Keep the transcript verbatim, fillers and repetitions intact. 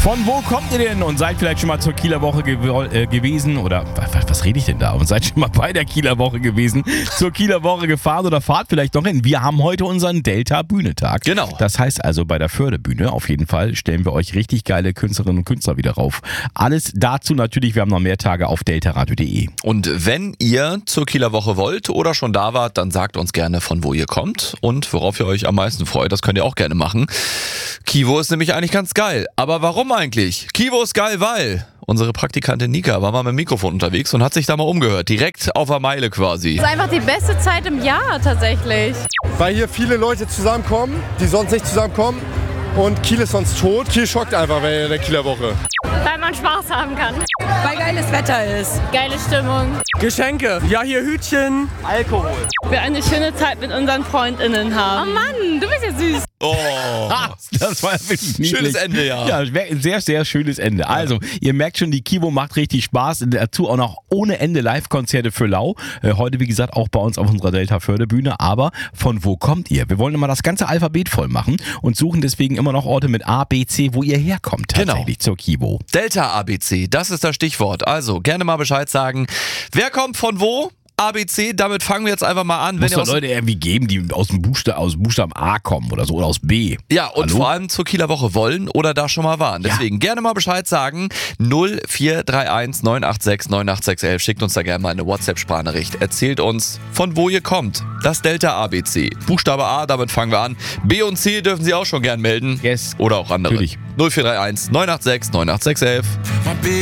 Von wo kommt ihr denn und seid vielleicht schon mal zur Kieler Woche gew- äh, gewesen oder was, was rede ich denn da? Und seid schon mal bei der Kieler Woche gewesen, zur Kieler Woche gefahren oder fahrt vielleicht noch hin. Wir haben heute unseren Delta-Bühnetag. Genau. Das heißt also bei der Förderbühne auf jeden Fall stellen wir euch richtig geile Künstlerinnen und Künstler wieder rauf. Alles dazu natürlich, wir haben noch mehr Tage auf deltaradio punkt de. Und wenn ihr zur Kieler Woche wollt oder schon da wart, dann sagt uns gerne, von wo ihr kommt und worauf ihr euch am meisten freut. Das könnt ihr auch gerne machen. Kivo ist nämlich eigentlich ganz geil. Aber warum eigentlich? Kivo ist geil, weil unsere Praktikantin Nika war mal mit dem Mikrofon unterwegs und hat sich da mal umgehört. Direkt auf der Meile quasi. Das ist einfach die beste Zeit im Jahr tatsächlich. Weil hier viele Leute zusammenkommen, die sonst nicht zusammenkommen. Und Kiel ist sonst tot. Kiel schockt einfach bei der Kieler Woche. Weil man Spaß haben kann. Weil geiles Wetter ist. Geile Stimmung. Geschenke. Ja, hier Hütchen. Alkohol. Wir eine schöne Zeit mit unseren FreundInnen haben. Oh Mann, du bist ja süß. Oh, Das war wirklich niedlich. schönes Ende, ja. Ja, ein sehr, sehr schönes Ende. Also, ihr merkt schon, die Kivo macht richtig Spaß. Dazu auch noch ohne Ende Live-Konzerte für Lau. Äh, heute, wie gesagt, auch bei uns auf unserer Delta-Förderbühne. Aber von wo kommt ihr? Wir wollen immer das ganze Alphabet voll machen und suchen deswegen immer noch Orte mit A, B, C, wo ihr herkommt tatsächlich zur Kivo. Delta A B C, das ist das Stichwort. Also gerne mal Bescheid sagen. Wer kommt von wo? A B C, damit fangen wir jetzt einfach mal an. Muss Wenn ihr doch aus Leute irgendwie geben, die aus dem Buchstaben, aus Buchstaben A kommen oder so oder aus B. Ja, und Hallo? vor allem zur Kieler Woche wollen oder da schon mal waren. Deswegen gerne mal Bescheid sagen. null vier drei eins neun acht sechs neun acht sechs eins. Schickt uns da gerne mal eine WhatsApp-Sprachnachricht. Erzählt uns, von wo ihr kommt. Das Delta A B C. Buchstabe A, damit fangen wir an. B und C dürfen Sie auch schon gern melden. Yes. Oder auch andere. Natürlich. null vier drei eins neun acht sechs neun acht sechs eins.